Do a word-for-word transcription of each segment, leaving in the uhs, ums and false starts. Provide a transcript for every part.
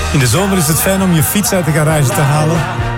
In de zomer is het fijn om je fiets uit de garage te halen.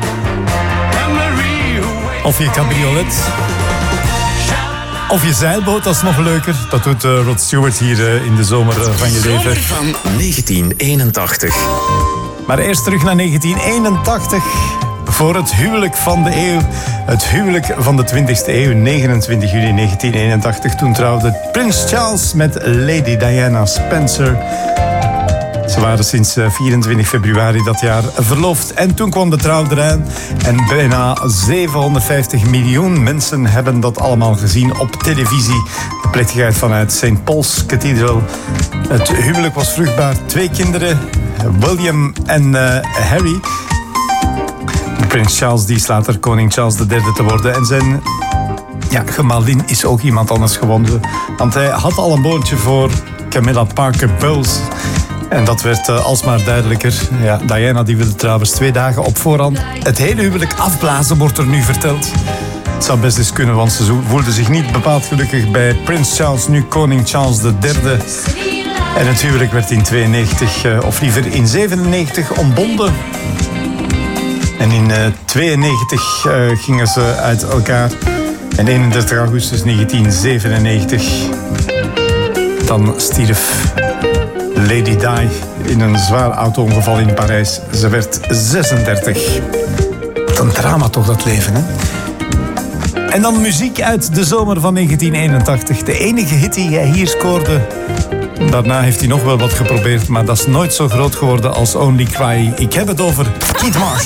Of je cabriolet. Of je zeilboot, dat is nog leuker. Dat doet uh, Rod Stewart hier uh, in de zomer uh, van je leven. Zomer van negentien eenentachtig. Maar eerst terug naar negentien eenentachtig. Voor het huwelijk van de eeuw. Het huwelijk van de twintigste eeuw. negenentwintig juli negentien eenentachtig. Toen trouwde Prins Charles met Lady Diana Spencer. Ze waren sinds vierentwintig februari dat jaar verloofd. En toen kwam de trouw eraan. En bijna zevenhonderdvijftig miljoen mensen hebben dat allemaal gezien op televisie. De plechtigheid vanuit Saint Paul's Cathedral. Het huwelijk was vruchtbaar. Twee kinderen, William en uh, Harry. Prins Charles die is later koning Charles de derde te worden. En zijn ja, gemalin is ook iemand anders geworden. Want hij had al een boontje voor Camilla Parker Bowles. En dat werd uh, alsmaar duidelijker. Ja, Diana die wilde trouwens twee dagen op voorhand het hele huwelijk afblazen, wordt er nu verteld. Het zou best eens kunnen, want ze voelde zich niet bepaald gelukkig bij Prins Charles, nu koning Charles de derde. En het huwelijk werd in tweeënnegentig, uh, of liever in zevenennegentig, ontbonden. En in uh, tweeënnegentig uh, gingen ze uit elkaar. En eenendertig augustus negentien zevenennegentig... dan stierf Lady Di in een zwaar auto-ongeval in Parijs. Ze werd zesendertig. Wat een drama toch, dat leven, hè? En dan muziek uit de zomer van negentien eenentachtig. De enige hit die hij hier scoorde. Daarna heeft hij nog wel wat geprobeerd, maar dat is nooit zo groot geworden als Only Cry. Ik heb het over Keith Marsh.